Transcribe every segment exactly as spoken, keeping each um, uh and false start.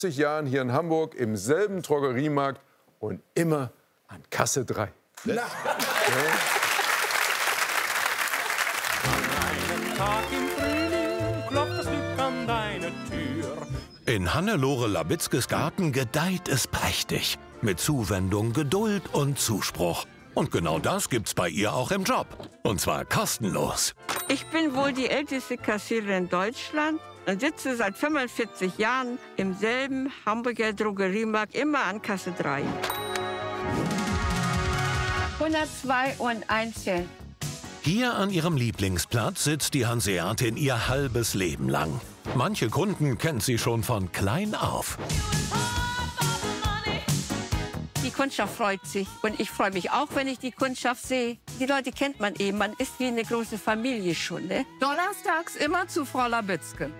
Jahren hier in Hamburg im selben Drogeriemarkt und immer an Kasse drei. Na. Ja. In Hannelore Labitzkes Garten gedeiht es prächtig. Mit Zuwendung, Geduld und Zuspruch. Und genau das gibt's bei ihr auch im Job. Und zwar kostenlos. Ich bin wohl die älteste Kassiererin in Deutschland und sitze seit fünfundvierzig Jahren im selben Hamburger Drogeriemarkt, immer an Kasse drei. hundertzwei und ein Cent. Hier an ihrem Lieblingsplatz sitzt die Hanseatin ihr halbes Leben lang. Manche Kunden kennt sie schon von klein auf. Die Kundschaft freut sich und ich freue mich auch, wenn ich die Kundschaft sehe. Die Leute kennt man eben, man ist wie eine große Familie schon, ne? Donnerstags immer zu Frau Labitzke.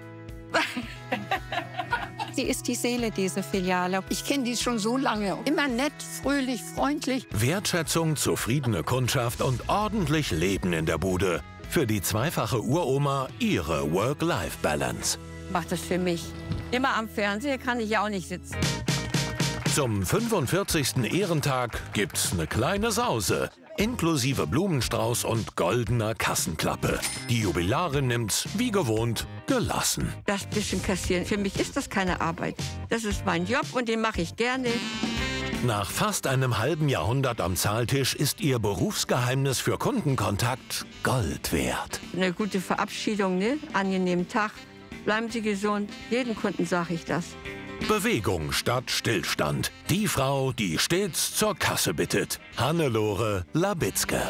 Sie ist die Seele dieser Filiale. Ich kenne die schon so lange. Immer nett, fröhlich, freundlich. Wertschätzung, zufriedene Kundschaft und ordentlich Leben in der Bude. Für die zweifache Uroma ihre Work-Life-Balance. Macht das für mich. Immer am Fernseher kann ich ja auch nicht sitzen. Zum fünfundvierzigsten Ehrentag gibt's eine kleine Sause. Inklusive Blumenstrauß und goldener Kassenklappe. Die Jubilarin nimmt's, wie gewohnt, gelassen. Das bisschen kassieren, für mich ist das keine Arbeit. Das ist mein Job und den mache ich gerne. Nach fast einem halben Jahrhundert am Zahltisch ist ihr Berufsgeheimnis für Kundenkontakt Gold wert. Eine gute Verabschiedung, ne? Angenehmen Tag. Bleiben Sie gesund. Jedem Kunden sage ich das. Bewegung statt Stillstand. Die Frau, die stets zur Kasse bittet. Hannelore Labitzke.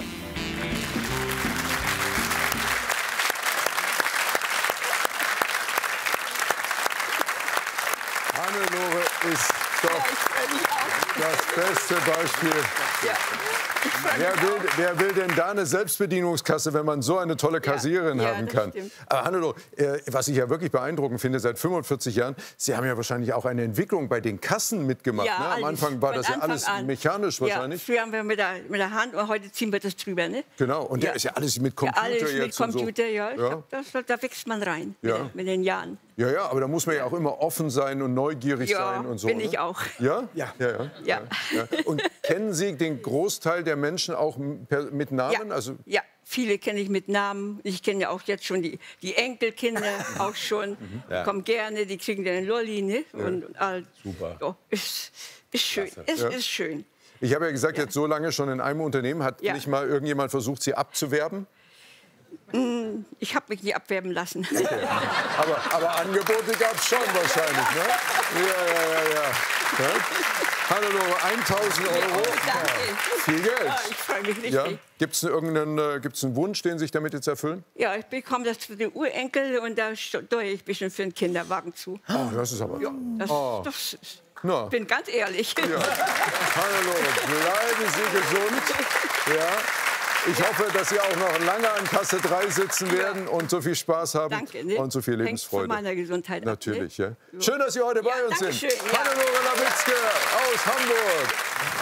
Hannelore ist doch das beste Beispiel. Ja. Wer will, wer will denn da eine Selbstbedienungskasse, wenn man so eine tolle Kassiererin Ja, haben das kann? stimmt. Aber Hannelore, äh, was ich ja wirklich beeindruckend finde, seit fünfundvierzig Jahren, Sie haben ja wahrscheinlich auch eine Entwicklung bei den Kassen mitgemacht. Ja, Ne? Am alles. Anfang war Von das ja Anfang alles an. mechanisch wahrscheinlich. Ja, früher haben wir mit der, mit der Hand und heute ziehen wir das drüber, ne? Genau, und Ja. der ist ja alles mit Computer Ja, alles mit jetzt und so. Computer, ja. Ja. Das, da wächst man rein Ja. mit, mit den Jahren. Ja, ja, aber da muss man ja auch immer offen sein und neugierig Ja, sein und so. bin ne? ich auch. Ja? Ja. Ja, ja, Ja. ja. Und kennen Sie den Großteil der Menschen auch per, mit Namen? Ja. Also, Ja, viele kenne ich mit Namen. Ich kenne ja auch jetzt schon die, die Enkelkinder auch schon. Ja. Kommen gerne, die kriegen dann einen Lolli, ne? Und, und all, Super. Ja, ist, ist schön, es Ja. ist schön. ich habe ja gesagt, jetzt so lange schon in einem Unternehmen. Hat Ja. nicht mal irgendjemand versucht, Sie abzuwerben? Ich habe mich nie abwerben lassen. Aber, aber Angebote gab es schon wahrscheinlich, ne? Ja, ja, ja, ja. ja? Hannelore, eintausend Euro. Danke. Viel Geld. Ja, ich freue mich richtig. Ja? Ja. Gibt es irgendeinen äh, gibt's einen Wunsch, den Sie sich damit jetzt erfüllen? ich bekomme das für den Urenkel und da steuere ich ein bisschen für den Kinderwagen zu. Oh, das ist aber... Ja, das, Oh. das ist, Na. ich bin ganz ehrlich. Ja. Hannelore, bleiben Sie gesund. Ja. Ich hoffe, dass Sie auch noch lange an Kasse drei sitzen werden und so viel Spaß haben Danke, ne? und so viel Hängt Lebensfreude. von meiner Gesundheit ab, Natürlich, ne? ja. Schön, dass Sie heute bei Ja, uns danke sind. schön, ja. Hannelore Labitzke aus Hamburg.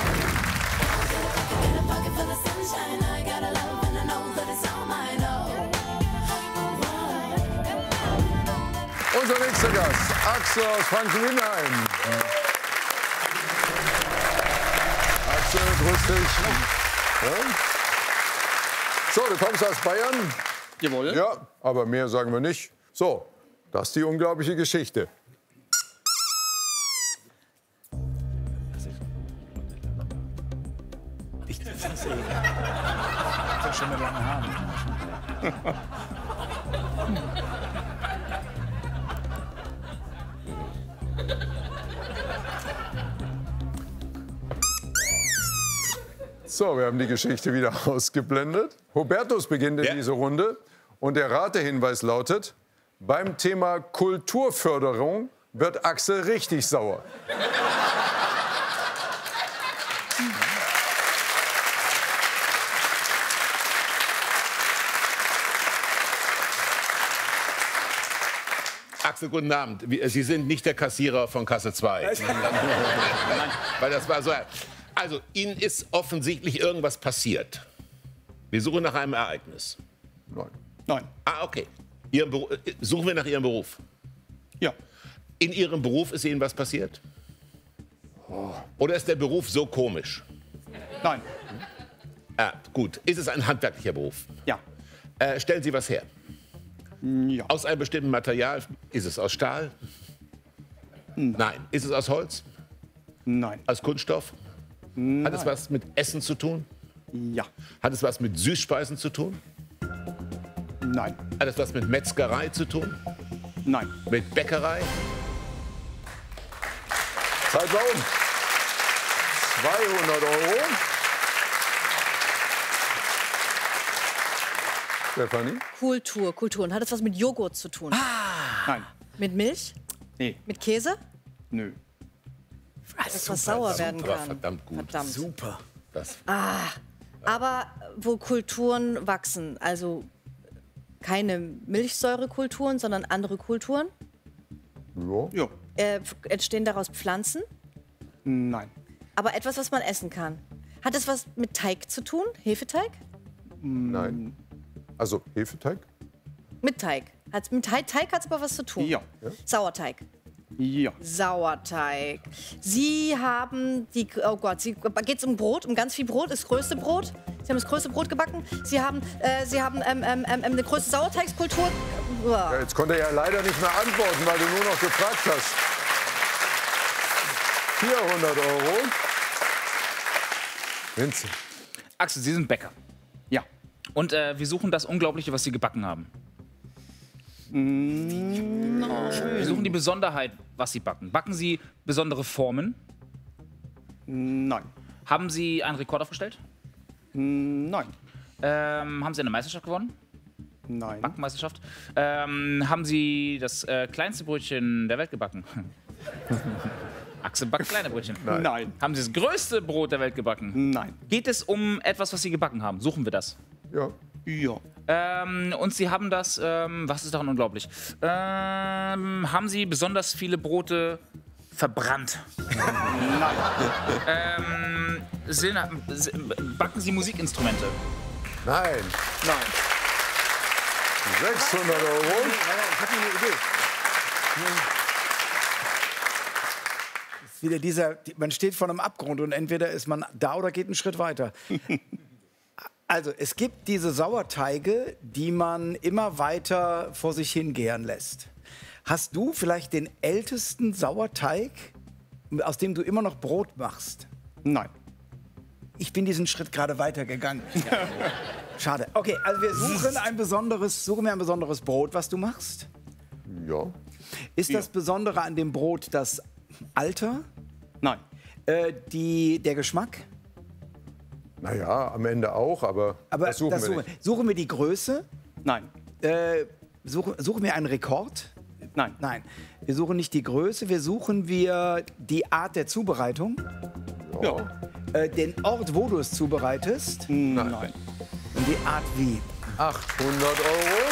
Unser nächster Gast, Axel aus Frankenwinheim. Axel, grüß dich. Ja? So, du kommst aus Bayern. Jawohl. Ja, aber mehr sagen wir nicht. So, das ist die unglaubliche Geschichte. Ich fasse ihn. Ich hab schon mit langen Haaren. So, wir haben die Geschichte wieder ausgeblendet. Hubertus beginnt in Ja. diese Runde. Und der Ratehinweis lautet, beim Thema Kulturförderung wird Axel richtig sauer. Axel, guten Abend. Wie- Sie sind nicht der Kassierer von Kasse zwei. Weil das war so. Also, Ihnen ist offensichtlich irgendwas passiert. Wir suchen nach einem Ereignis. Nein. Nein. Ah, okay. Ihren Beru- äh, Suchen wir nach Ihrem Beruf. Ja. In Ihrem Beruf ist Ihnen was passiert? Oder ist der Beruf so komisch? Nein. Ah, gut. Ist es ein handwerklicher Beruf? Ja. Äh, stellen Sie was her? Ja. Aus einem bestimmten Material? Ist es aus Stahl? Nein. Nein. Ist es aus Holz? Nein. Aus Kunststoff? Nein. Hat es was mit Essen zu tun? Ja. Hat es was mit Süßspeisen zu tun? Nein. Hat es was mit Metzgerei zu tun? Nein. Mit Bäckerei? Zeit war um. zweihundert Euro. Stefanie? Kultur, Kulturen. Hat es was mit Joghurt zu tun? Nein. Mit Milch? Nee. Mit Käse? Nö. Das, was sauer werden Super, kann. verdammt gut. Verdammt. Super. Das, Aber wo Kulturen wachsen, also keine Milchsäurekulturen, sondern andere Kulturen, Ja. Jo. äh, entstehen daraus Pflanzen, Nein. aber etwas, was man essen kann. Hat es was mit Teig zu tun? Hefeteig? Nein. Also Hefeteig? Mit Teig. Hat's, mit Teig, Teig hat es aber was zu tun. Ja. Sauerteig. Ja. Sauerteig. Sie haben die, oh Gott, Sie geht's um Brot, um ganz viel Brot, das größte Brot. Sie haben das größte Brot gebacken. Sie haben, äh, Sie haben ähm, ähm, ähm, eine größte Sauerteigskultur. Uah. Ja, jetzt konnte er ja leider nicht mehr antworten, weil du nur noch gefragt hast. vierhundert Euro. Vincent. Axel, Sie sind Bäcker. Ja. Und äh, wir suchen das Unglaubliche, was Sie gebacken haben. Wir suchen die Besonderheit, was Sie backen. Backen Sie besondere Formen? Nein. Haben Sie einen Rekord aufgestellt? Nein. Ähm, haben Sie eine Meisterschaft gewonnen? Nein. Backmeisterschaft? Ähm, haben Sie das äh, kleinste Brötchen der Welt gebacken? Axel backt kleine Brötchen. Nein. Nein. Haben Sie das größte Brot der Welt gebacken? Nein. Geht es um etwas, was Sie gebacken haben? Suchen wir das? Ja. Ja. Ähm, und Sie haben das, ähm, was ist daran unglaublich? Ähm, haben Sie besonders viele Brote verbrannt? Nein. Ähm, sind, backen Sie Musikinstrumente? Nein. Nein. sechshundert Euro. Ich habe eine Idee. Das ist wieder dieser, man steht vor einem Abgrund und entweder ist man da oder geht einen Schritt weiter. Also, es gibt diese Sauerteige, die man immer weiter vor sich hingären lässt. Hast du vielleicht den ältesten Sauerteig, aus dem du immer noch Brot machst? Nein. Ich bin diesen Schritt gerade weitergegangen. Schade. Okay, also wir suchen ein besonderes, suchen wir ein besonderes Brot, was du machst. Ja. Ist das Besondere an dem Brot das Alter? Nein. Äh, die, der Geschmack? Naja, am Ende auch, aber, Aber das suchen das wir suchen, nicht. suchen wir die Größe? Nein. Äh, suchen, suchen wir einen Rekord? Nein. Nein. Wir suchen nicht die Größe, wir suchen wir die Art der Zubereitung, Ja. äh, den Ort, wo du es zubereitest Nein. und die Art wie. achthundert Euro.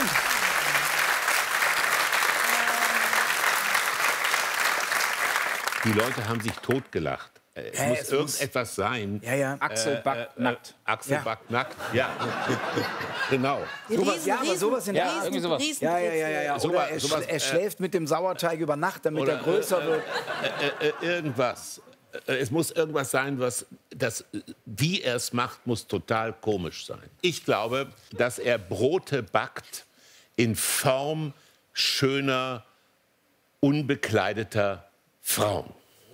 Die Leute haben sich totgelacht. Äh, Es Hä, muss es irgendetwas sein. Ja, ja. Axel backt nackt. Axel Ja. backt nackt. Ja, genau. Sowas, ja, aber sowas in der Ja, Art. irgendwie sowas. Ja, ja, ja, ja, ja. Oder Sowas- er, sowas, sch- er äh, schläft mit dem Sauerteig über Nacht, damit er größer wird. Äh, äh, irgendwas. Äh, Es muss irgendwas sein, was das, äh, wie er es macht, muss total komisch sein. Ich glaube, dass er Brote backt in Form schöner, unbekleideter Frauen.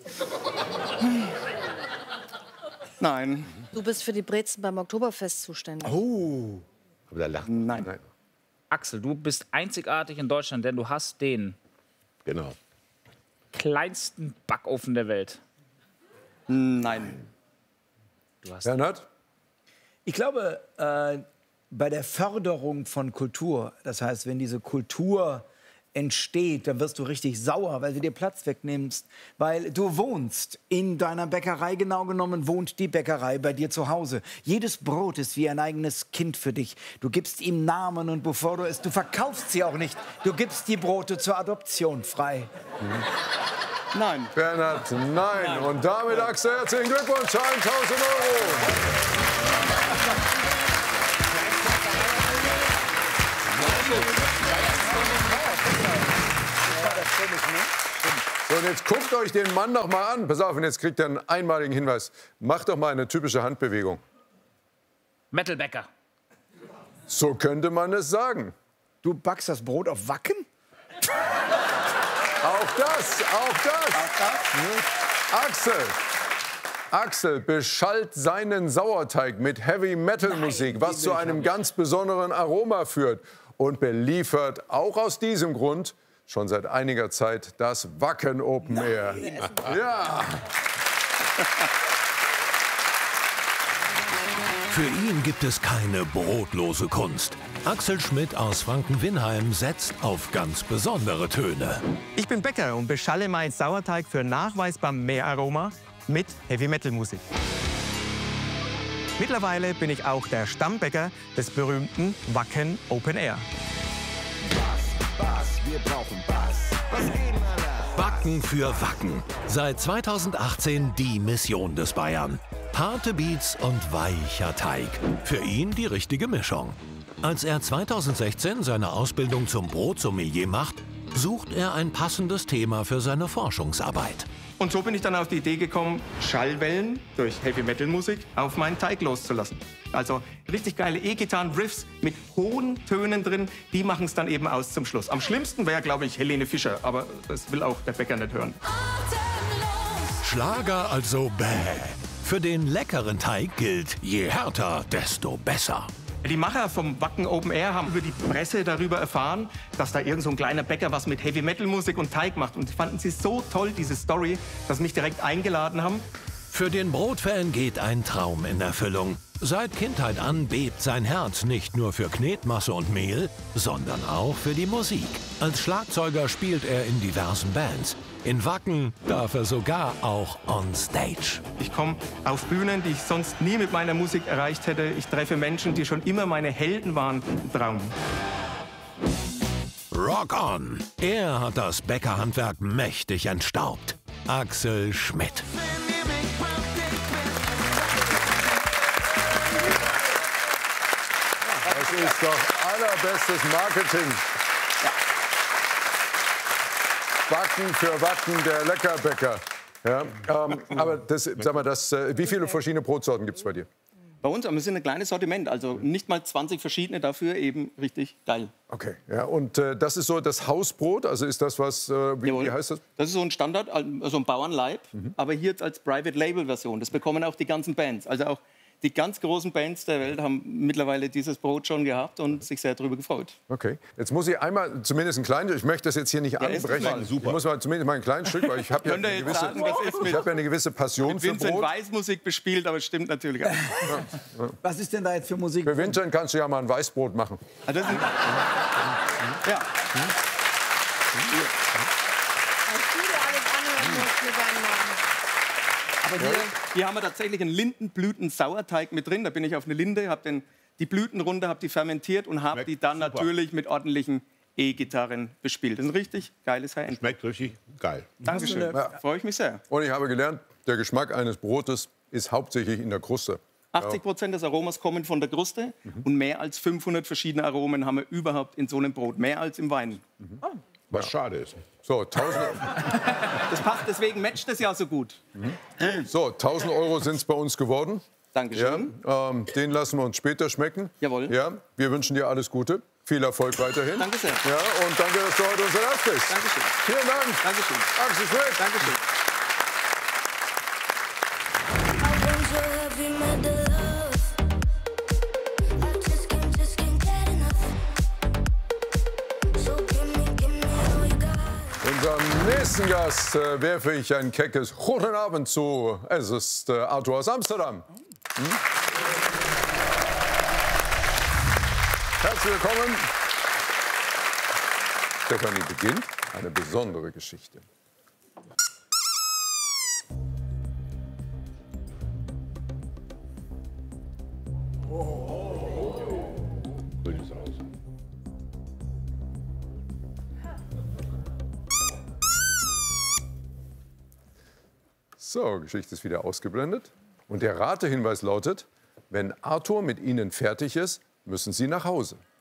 Nein. Du bist für die Brezen beim Oktoberfest zuständig. Oh. Aber da lacht Nein. Nein. Axel, du bist einzigartig in Deutschland, denn du hast den Genau. kleinsten Backofen der Welt. Nein. Du hast Bernhard? Ich glaube, äh, bei der Förderung von Kultur, das heißt, wenn diese Kultur entsteht, dann wirst du richtig sauer, weil du dir Platz wegnimmst, weil du wohnst in deiner Bäckerei, genau genommen wohnt die Bäckerei bei dir zu Hause. Jedes Brot ist wie ein eigenes Kind für dich. Du gibst ihm Namen und bevor du es, du verkaufst sie auch nicht. Du gibst die Brote zur Adoption frei. Nein. Bernhard, nein. Und damit, Axel, herzlichen Glückwunsch, tausend Euro. Das war das Komische, ne? So, und jetzt guckt euch den Mann doch mal an. Pass auf, und jetzt kriegt er einen einmaligen Hinweis. Macht doch mal eine typische Handbewegung. Metalbäcker. So könnte man es sagen. Du backst das Brot auf Wacken? Auch das, auch das. Auch das. Axel. Axel beschallt seinen Sauerteig mit Heavy-Metal-Musik, was zu einem ganz besonderen Aroma führt. Und beliefert auch aus diesem Grund schon seit einiger Zeit das Wacken Open Air. Ja. Für ihn gibt es keine brotlose Kunst. Axel Schmidt aus Franken-Winheim setzt auf ganz besondere Töne. Ich bin Bäcker und beschalle meinen Sauerteig für nachweisbar mehr Aroma mit Heavy-Metal-Musik. Mittlerweile bin ich auch der Stammbäcker des berühmten Wacken Open Air. Bass, Bass, wir brauchen Bass. Was geht, Backen für Wacken. Seit zweitausendachtzehn die Mission des Bayern. Harte Beats und weicher Teig. Für ihn die richtige Mischung. Als er zweitausendsechzehn seine Ausbildung zum Brotsommelier macht, sucht er ein passendes Thema für seine Forschungsarbeit. Und so bin ich dann auf die Idee gekommen, Schallwellen durch Heavy-Metal-Musik auf meinen Teig loszulassen. Also richtig geile E-Gitarren-Riffs mit hohen Tönen drin, die machen es dann eben aus zum Schluss. Am schlimmsten wäre, glaube ich, Helene Fischer, aber das will auch der Bäcker nicht hören. Schlager also bäh. Für den leckeren Teig gilt, je härter, desto besser. Die Macher vom Wacken Open Air haben über die Presse darüber erfahren, dass da irgend so ein kleiner Bäcker was mit Heavy-Metal-Musik und Teig macht. Und fanden sie so toll, diese Story, dass sie mich direkt eingeladen haben. Für den Brotfan geht ein Traum in Erfüllung. Seit Kindheit an bebt sein Herz nicht nur für Knetmasse und Mehl, sondern auch für die Musik. Als Schlagzeuger spielt er in diversen Bands. In Wacken darf er sogar auch on stage. Ich komme auf Bühnen, die ich sonst nie mit meiner Musik erreicht hätte. Ich treffe Menschen, die schon immer meine Helden waren im Traum. Rock on! Er hat das Bäckerhandwerk mächtig entstaubt. Axel Schmidt. Das ist doch allerbestes Marketing. Backen für Wacken, der Leckerbäcker. Ja, ähm, aber das, sag mal, das, äh, wie viele verschiedene Brotsorten gibt es bei dir? Bei uns wir sind ein kleines Sortiment, also nicht mal zwanzig verschiedene, dafür eben richtig geil. Okay, ja, und äh, das ist so das Hausbrot, also ist das was, äh, wie, wie heißt das? Das ist so ein Standard, also ein Bauernleib, mhm. aber hier als Private Label Version. Das bekommen auch die ganzen Bands, also auch die ganz großen Bands der Welt haben mittlerweile dieses Brot schon gehabt und sich sehr darüber gefreut. Okay, jetzt muss ich einmal zumindest ein kleines, ich möchte das jetzt hier nicht ja, anbrechen. Super. Ich muss mal zumindest mal ein kleines Stück, weil ich habe ja, ja eine gewisse Passion für Brot. Weißmusik bespielt, aber es stimmt natürlich auch. Ja, ja. Was ist denn da jetzt für Musik? Für Winter kannst du ja mal ein Weißbrot machen. Ah, das sind, ja. Aber hier, hier haben wir tatsächlich einen Lindenblüten-Sauerteig mit drin. Da bin ich auf eine Linde, habe die Blüten runter, habe die fermentiert und habe die dann super. natürlich mit ordentlichen E-Gitarren bespielt. Das ist ein richtig geiles High-End. Schmeckt richtig geil. Dankeschön. Ja. Freue ich mich sehr. Und ich habe gelernt, der Geschmack eines Brotes ist hauptsächlich in der Kruste. achtzig Prozent des Aromas kommen von der Kruste mhm. und mehr als fünfhundert verschiedene Aromen haben wir überhaupt in so einem Brot. Mehr als im Wein. Mhm. Oh. Was ja. schade ist. So, tausend das passt, deswegen matcht das ja so gut. Mhm. So, tausend Euro sind es bei uns geworden. Dankeschön. Ja, ähm, den lassen wir uns später schmecken. Jawohl. Ja, wir wünschen dir alles Gute. Viel Erfolg weiterhin. Danke sehr. Ja, und danke, dass du heute unser Gast bist. Dankeschön. Vielen Dank. Dankeschön. Axel Schmidt. Dankeschön. Unserem nächsten Gast äh, werfe ich ein keckes Guten Abend zu. Es ist äh, Arthur aus Amsterdam. Hm? Herzlich willkommen. Stefanie beginnt eine besondere Geschichte. So, Geschichte ist wieder ausgeblendet. Und der Ratehinweis lautet, wenn Arthur mit Ihnen fertig ist, müssen Sie nach Hause.